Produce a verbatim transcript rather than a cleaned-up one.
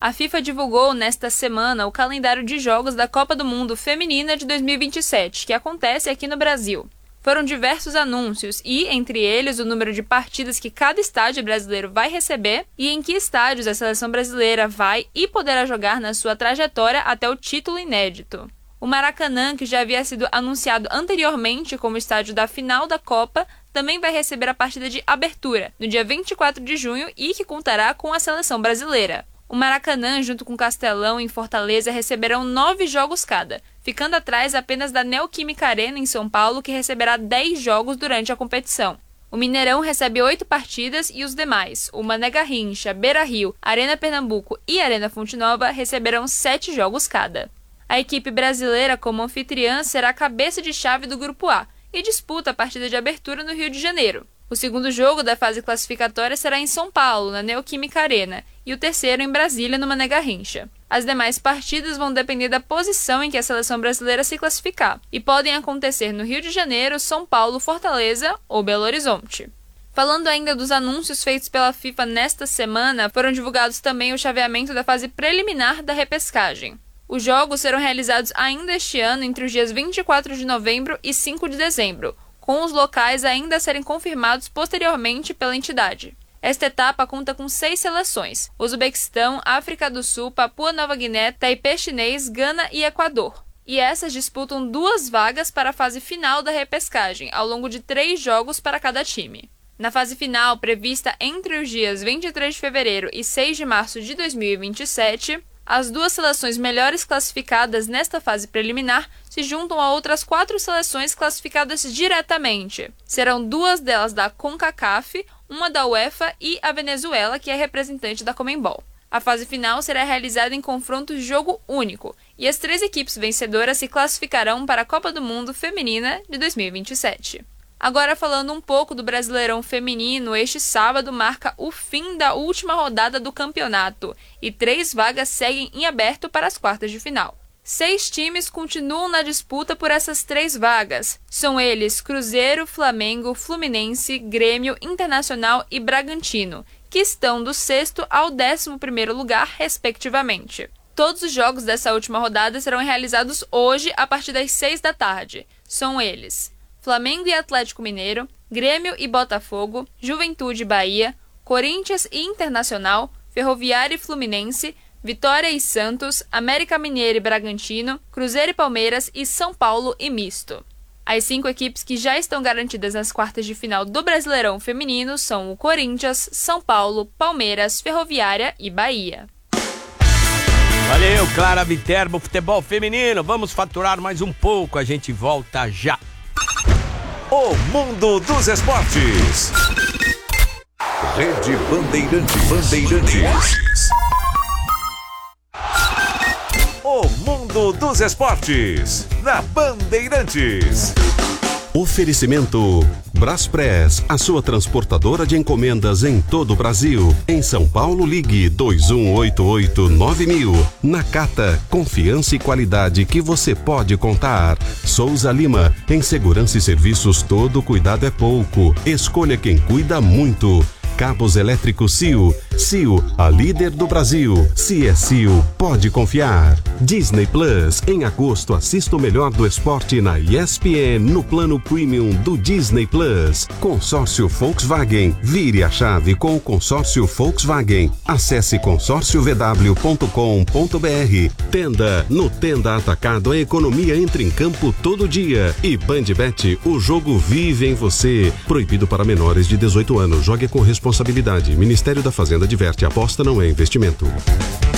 A FIFA divulgou nesta semana o calendário de jogos da Copa do Mundo Feminina de dois mil e vinte e sete, que acontece aqui no Brasil. Foram diversos anúncios e, entre eles, o número de partidas que cada estádio brasileiro vai receber e em que estádios a seleção brasileira vai e poderá jogar na sua trajetória até o título inédito. O Maracanã, que já havia sido anunciado anteriormente como estádio da final da Copa, também vai receber a partida de abertura, no dia vinte e quatro de junho, e que contará com a seleção brasileira. O Maracanã, junto com o Castelão em Fortaleza, receberão nove jogos cada, ficando atrás apenas da Neoquímica Arena em São Paulo, que receberá dez jogos durante a competição. O Mineirão recebe oito partidas e os demais, o Mané Garrincha, Beira-Rio, Arena Pernambuco e Arena Fonte Nova, receberão sete jogos cada. A equipe brasileira, como anfitriã, será a cabeça de chave do Grupo A e disputa a partida de abertura no Rio de Janeiro. O segundo jogo da fase classificatória será em São Paulo, na Neoquímica Arena, e o terceiro em Brasília, no Mané Garrincha. As demais partidas vão depender da posição em que a seleção brasileira se classificar, e podem acontecer no Rio de Janeiro, São Paulo, Fortaleza ou Belo Horizonte. Falando ainda dos anúncios feitos pela FIFA nesta semana, foram divulgados também o chaveamento da fase preliminar da repescagem. Os jogos serão realizados ainda este ano entre os dias vinte e quatro de novembro e cinco de dezembro, com os locais ainda a serem confirmados posteriormente pela entidade. Esta etapa conta com seis seleções: Uzbequistão, África do Sul, Papua Nova Guiné, Taipei chinês, Gana e Equador. E essas disputam duas vagas para a fase final da repescagem, ao longo de três jogos para cada time. Na fase final, prevista entre os dias vinte e três de fevereiro e seis de março de dois mil e vinte e sete, as duas seleções melhores classificadas nesta fase preliminar se juntam a outras quatro seleções classificadas diretamente. Serão duas delas da CONCACAF, uma da UEFA e a Venezuela, que é representante da Conmebol. A fase final será realizada em confronto de jogo único, e as três equipes vencedoras se classificarão para a Copa do Mundo Feminina de dois mil e vinte e sete. Agora, falando um pouco do Brasileirão Feminino, este sábado marca o fim da última rodada do campeonato e três vagas seguem em aberto para as quartas de final. Seis times continuam na disputa por essas três vagas. São eles Cruzeiro, Flamengo, Fluminense, Grêmio, Internacional e Bragantino, que estão do sexto ao décimo primeiro lugar, respectivamente. Todos os jogos dessa última rodada serão realizados hoje a partir das seis da tarde. São eles Flamengo e Atlético Mineiro, Grêmio e Botafogo, Juventude e Bahia, Corinthians e Internacional, Ferroviária e Fluminense, Vitória e Santos, América Mineiro e Bragantino, Cruzeiro e Palmeiras e São Paulo e Misto. As cinco equipes que já estão garantidas nas quartas de final do Brasileirão Feminino são o Corinthians, São Paulo, Palmeiras, Ferroviária e Bahia. Valeu, Clara Viterbo, futebol feminino. Vamos faturar mais um pouco, a gente volta já. O mundo dos esportes. Rede Bandeirantes. Bandeirantes. O mundo dos esportes. Na Bandeirantes. Oferecimento Braspress, a sua transportadora de encomendas em todo o Brasil. Em São Paulo, ligue dois um oito oito nove mil. Nakata, confiança e qualidade que você pode contar. Souza Lima, em segurança e serviços todo cuidado é pouco. Escolha quem cuida muito. Cabos elétricos C I O. C I O, a líder do Brasil. Se é C I O, pode confiar. Disney Plus, em agosto assista o melhor do esporte na E S P N no plano premium do Disney Plus. Consórcio Volkswagen, vire a chave com o consórcio Volkswagen. Acesse consórcio v w ponto com ponto b r. Tenda, no Tenda Atacado a economia entra em campo todo dia. E Bandbet, o jogo vive em você. Proibido para menores de dezoito anos. Jogue com responsabilidade. Ministério da Fazenda adverte, aposta não é investimento.